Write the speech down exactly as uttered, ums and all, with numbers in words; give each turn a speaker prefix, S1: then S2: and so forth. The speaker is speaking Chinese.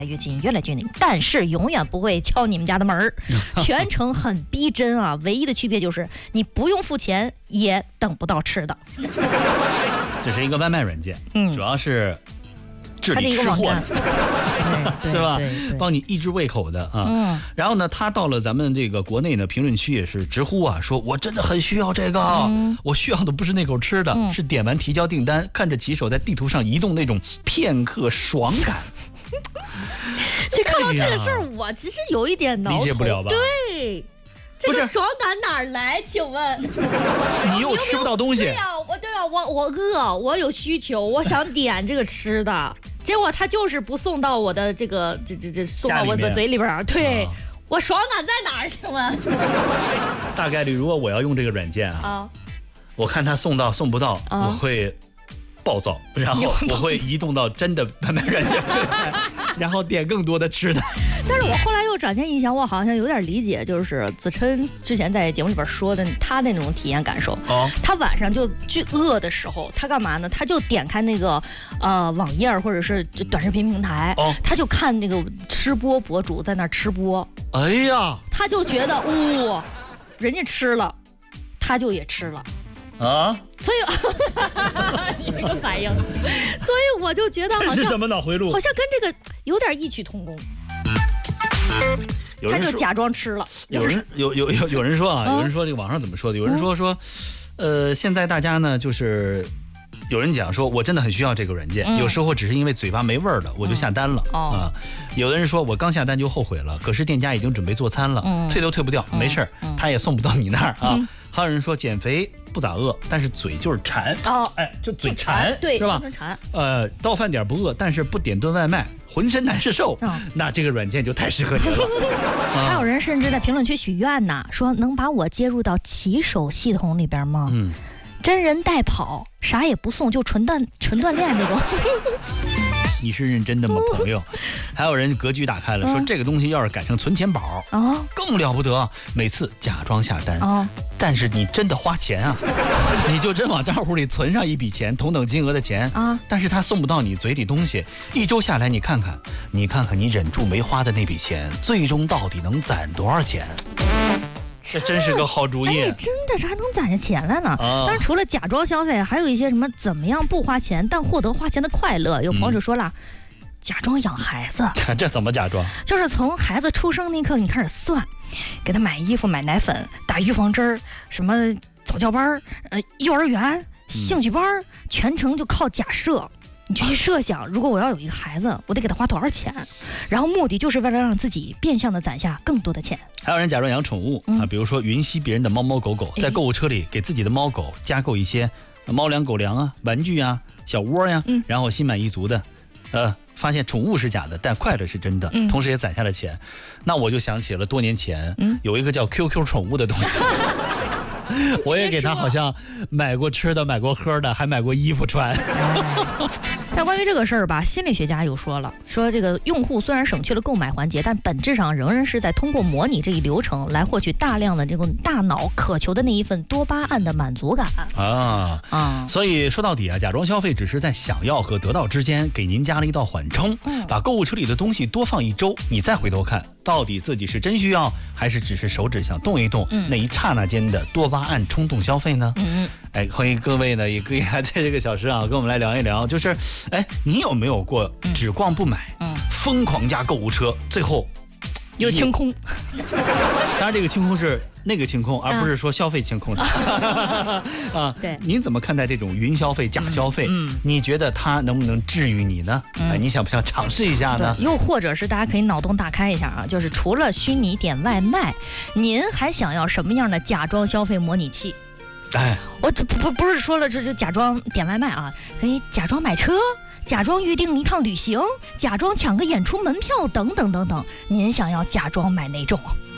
S1: 越近，越来越近，但是永远不会敲你们家的门儿，全程很逼真啊！唯一的区别就是你不用付钱，也等不到吃的。
S2: 这是一个外卖软件，嗯，主要是治理吃货的，是吧？帮你抑制胃口的啊。嗯。然后呢，他到了咱们这个国内呢，评论区也是直呼啊，说我真的很需要这个，嗯、我需要的不是那口吃的，嗯、是点完提交订单，看着骑手在地图上移动那种片刻爽感。
S1: 其实看到这个事儿，哎、我其实有一点挠头，
S2: 理解不了吧？
S1: 对，这个爽感哪儿来？请问，
S2: 你又吃不到东西。
S1: 对呀、啊，我对啊，我我饿，我有需求，我想点这个吃的，结果他就是不送到我的这个这这这送到我的嘴里边儿。对、啊，我爽感在哪儿？请问？
S2: 大概率，如果我要用这个软件啊，啊我看他送到送不到，啊、我会暴躁，然后我会移动到真的外卖软件。然后点更多的吃的，
S1: 但是我后来又转念一想，我好像有点理解，就是子琛之前在节目里边说的他那种体验感受。哦，他晚上就巨饿的时候，他干嘛呢？他就点开那个呃网页或者是短视频平台，哦，他就看那个吃播博主在那吃播。哎呀，他就觉得哇、哦，人家吃了，他就也吃了。啊，所以你这个反应，所以我就觉得好像
S2: 这是什么脑回路？
S1: 好像跟这个有点异曲同工。他就假装吃了。
S2: 有人有有有有人说啊，有人说这个网上怎么说的？有人说说，呃，现在大家呢就是。有人讲说，我真的很需要这个软件，嗯、有时候只是因为嘴巴没味儿了，我就下单了、嗯、啊。有的人说我刚下单就后悔了，可是店家已经准备做餐了，嗯、退都退不掉，嗯、没事儿，嗯、他也送不到你那儿啊。嗯、还有人说减肥不咋饿，但是嘴就是馋，哦，哎，就嘴馋，
S1: 对，
S2: 是吧？
S1: 馋。
S2: 呃，到饭点不饿，但是不点顿外卖，浑身难受，哦、那这个软件就太适合你了。
S1: 啊、还有人甚至在评论区许愿呢，说能把我接入到骑手系统里边吗？嗯。真人代跑，啥也不送，就纯锻纯锻炼那种。
S2: 你是认真的吗，朋友？还有人格局打开了，说这个东西要是改成存钱宝啊，更了不得。每次假装下单啊，但是你真的花钱啊，你就真往账户里存上一笔钱，同等金额的钱啊，但是他送不到你嘴里东西，一周下来，你看看，你看看你忍住没花的那笔钱，最终到底能攒多少钱？这真是个好主意！
S1: 哎，真的，这还能攒下钱来呢。啊、当然，除了假装消费，还有一些什么怎么样不花钱但获得花钱的快乐。有朋友就说了，嗯、假装养孩子。
S2: 这怎么假装？
S1: 就是从孩子出生那一刻，你开始算，给他买衣服、买奶粉、打预防针，什么早教班、呃幼儿园、兴趣班，嗯、全程就靠假设。你就去设想，如果我要有一个孩子，我得给他花多少钱，然后目的就是为了让自己变相的攒下更多的钱。
S2: 还有人假装养宠物、嗯、啊，比如说云吸别人的猫猫狗狗，在购物车里给自己的猫狗加购一些猫粮、狗粮啊、玩具啊、小窝呀、啊，嗯、然后心满意足的，呃，发现宠物是假的，但快乐是真的，嗯、同时也攒下了钱。那我就想起了多年前、嗯、有一个叫 Q Q 宠物的东西。我也给他好像买过吃的，买过喝的，还买过衣服穿。
S1: 但关于这个事儿吧，心理学家又说了，说这个用户虽然省去了购买环节，但本质上仍然是在通过模拟这一流程来获取大量的这个大脑渴求的那一份多巴胺的满足感
S2: 啊啊！所以说到底啊，假装消费只是在想要和得到之间给您加了一道缓冲，嗯、把购物车里的东西多放一周，你再回头看，到底自己是真需要，还是只是手指想动一动、嗯、那一刹那间的多巴胺冲动消费呢？嗯，哎，欢迎各位呢，也可以在这个小时啊，跟我们来聊一聊，就是，哎，你有没有过只逛不买，嗯，疯狂加购物车，最后
S1: 有清空？
S2: 当然，这个清空是那个清空，而不是说消费清空的啊。啊对，您怎么看待这种云消费、假消费？嗯，你觉得它能不能治愈你呢？嗯、哎，你想不想尝试一下呢？
S1: 又或者是大家可以脑洞大开一下啊，就是除了虚拟点外卖，您还想要什么样的假装消费模拟器？哎，我不不不是说了，这就假装点外卖啊，可以假装买车，假装预定一趟旅行，假装抢个演出门票等等等等，您想要假装买哪种？